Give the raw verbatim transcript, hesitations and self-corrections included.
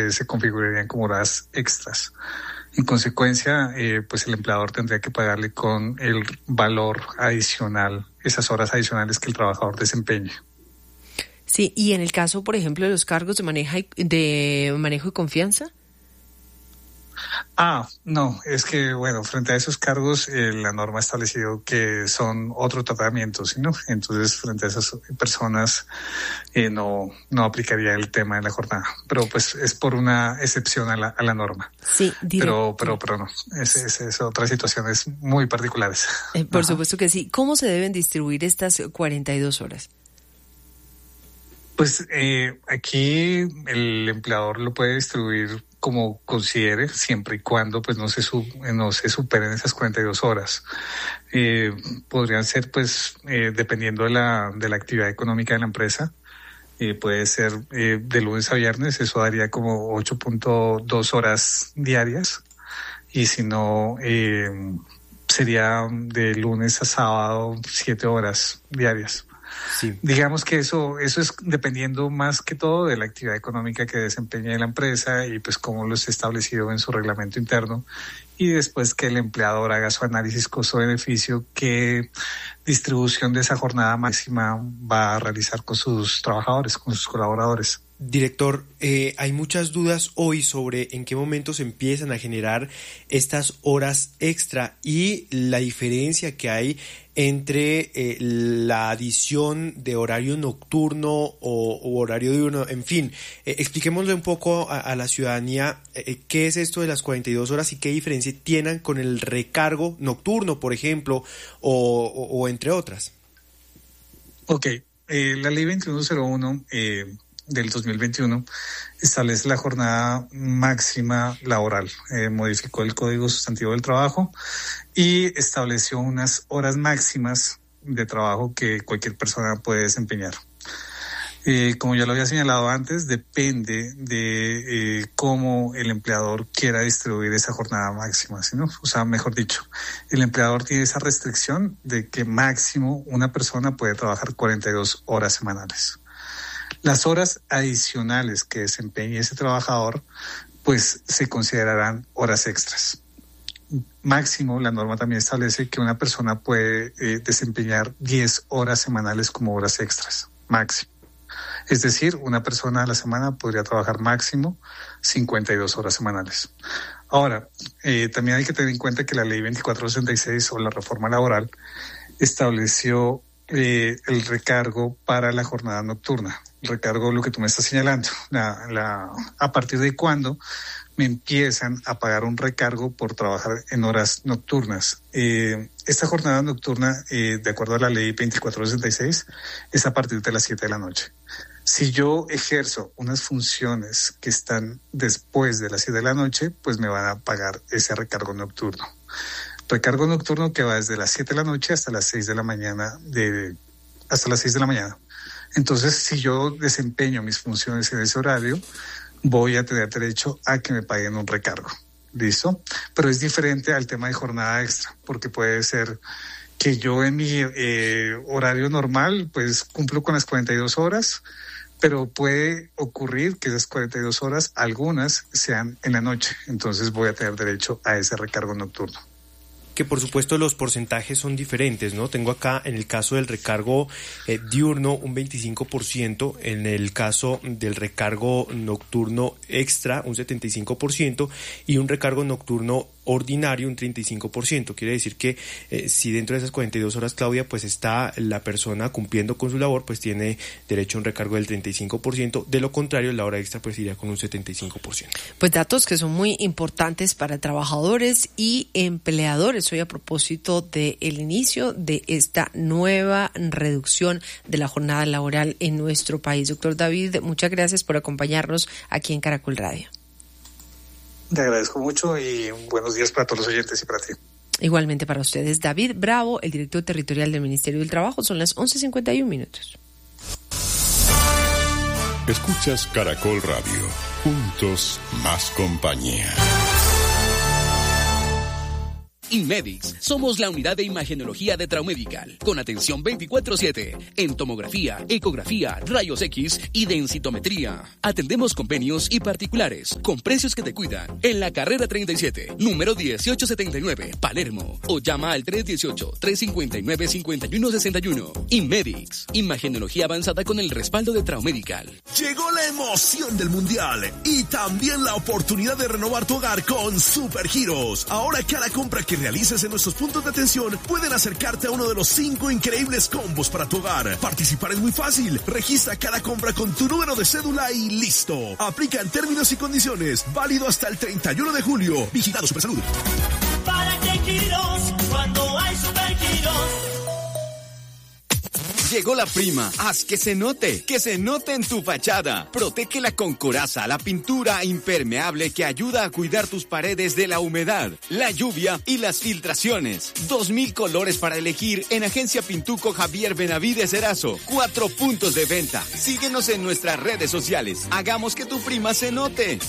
que se configurarían como horas extras. En consecuencia, eh, pues el empleador tendría que pagarle con el valor adicional, esas horas adicionales que el trabajador desempeñe. Sí, y en el caso, por ejemplo, de los cargos de manejo y, de manejo y confianza. Ah, no, es que, bueno, frente a esos cargos, eh, la norma ha establecido que son otro tratamiento, ¿sí, no? Entonces, frente a esas personas, eh, no, no aplicaría el tema de la jornada. Pero, pues, es por una excepción a la, a la norma. Sí, directo. Pero, pero, pero no, es, es, es otra situaciones muy particulares. Eh, por Ajá. supuesto que sí. ¿Cómo se deben distribuir estas cuarenta y dos horas? Pues, eh, aquí el empleador lo puede distribuir como considere, siempre y cuando pues no se sub, no se superen esas cuarenta y dos horas. Eh, podrían ser pues eh, dependiendo de la de la actividad económica de la empresa, eh, puede ser eh, de lunes a viernes, eso daría como ocho punto dos horas diarias, y si no eh, sería de lunes a sábado siete horas diarias. Sí. Digamos que eso eso es dependiendo más que todo de la actividad económica que desempeñe la empresa y pues cómo lo está establecido en su reglamento interno, y después que el empleador haga su análisis costo-beneficio, qué distribución de esa jornada máxima va a realizar con sus trabajadores, con sus colaboradores. Director, eh, hay muchas dudas hoy sobre en qué momento se empiezan a generar estas horas extra y la diferencia que hay entre eh, la adición de horario nocturno o, o horario diurno, en fin. Eh, expliquémosle un poco a, a la ciudadanía eh, qué es esto de las cuarenta y dos horas y qué diferencia tienen con el recargo nocturno, por ejemplo, o, o, o entre otras. Ok, eh, la ley veintiuno cero uno eh, del dos mil veintiuno establece la jornada máxima laboral, eh, modificó el Código Sustantivo del Trabajo y estableció unas horas máximas de trabajo que cualquier persona puede desempeñar. Eh, como ya lo había señalado antes, depende de eh, cómo el empleador quiera distribuir esa jornada máxima, ¿sí, no? O sea, mejor dicho, el empleador tiene esa restricción de que máximo una persona puede trabajar cuarenta y dos horas semanales. Las horas adicionales que desempeñe ese trabajador, pues se considerarán horas extras. Máximo, la norma también establece que una persona puede eh, desempeñar diez horas semanales como horas extras, máximo. Es decir, una persona a la semana podría trabajar máximo cincuenta y dos horas semanales. Ahora, eh, también hay que tener en cuenta que la ley veinticuatro sesenta y seis o la reforma laboral estableció eh, el recargo para la jornada nocturna. El recargo, lo que tú me estás señalando, la, la, a partir de cuándo me empiezan a pagar un recargo por trabajar en horas nocturnas. Eh, esta jornada nocturna, eh, de acuerdo a la ley veinticuatro sesenta y seis, es a partir de las siete de la noche. Si yo ejerzo unas funciones que están después de las siete de la noche, pues me van a pagar ese recargo nocturno. Recargo nocturno que va desde las siete de la noche hasta las seis de la mañana, de, hasta las seis de la mañana. Entonces, si yo desempeño mis funciones en ese horario, voy a tener derecho a que me paguen un recargo. ¿Listo? Pero es diferente al tema de jornada extra, porque puede ser que yo en mi eh, horario normal, pues cumplo con las cuarenta y dos horas, pero puede ocurrir que esas cuarenta y dos horas, algunas sean en la noche. Entonces voy a tener derecho a ese recargo nocturno. Que por supuesto los porcentajes son diferentes, ¿no? Tengo acá en el caso del recargo eh, diurno un veinticinco por ciento, en el caso del recargo nocturno extra un setenta y cinco por ciento y un recargo nocturno ordinario un treinta y cinco por ciento. Quiere decir que eh, si dentro de esas cuarenta y dos horas, Claudia, pues está la persona cumpliendo con su labor, pues tiene derecho a un recargo del treinta y cinco por ciento. De lo contrario, la hora extra pues iría con un setenta y cinco por ciento. Pues datos que son muy importantes para trabajadores y empleadores. Hoy a propósito del inicio de esta nueva reducción de la jornada laboral en nuestro país. Doctor David, muchas gracias por acompañarnos aquí en Caracol Radio. Te agradezco mucho y buenos días para todos los oyentes y para ti. Igualmente para ustedes. David Bravo, el director territorial del Ministerio del Trabajo. Son las once cincuenta y un minutos. Escuchas Caracol Radio. Juntos, más compañía. Inmedix, somos la unidad de imagenología de Traumedical, con atención veinticuatro siete, en tomografía, ecografía, rayos X y densitometría. Atendemos convenios y particulares, con precios que te cuidan, en la carrera treinta y siete, número dieciocho setenta y nueve, Palermo, o llama al tres uno ocho, tres cinco nueve, cinco uno seis uno. Inmedix, imagenología avanzada con el respaldo de Traumedical. Llegó la emoción del Mundial y también la oportunidad de renovar tu hogar con Supergiros. Ahora cada compra que realices en nuestros puntos de atención pueden acercarte a uno de los cinco increíbles combos para tu hogar. Participar es muy fácil. Registra cada compra con tu número de cédula y listo. Aplica en términos y condiciones. Válido hasta el treinta y uno de julio. Vigilado Supersalud. ¿Para qué giros cuando hay Supergiros? Llegó la prima, haz que se note, que se note en tu fachada. Protégela con Coraza, la pintura impermeable que ayuda a cuidar tus paredes de la humedad, la lluvia y las filtraciones. Dos mil colores para elegir en Agencia Pintuco Javier Benavides Erazo. Cuatro puntos de venta. Síguenos en nuestras redes sociales. Hagamos que tu prima se note.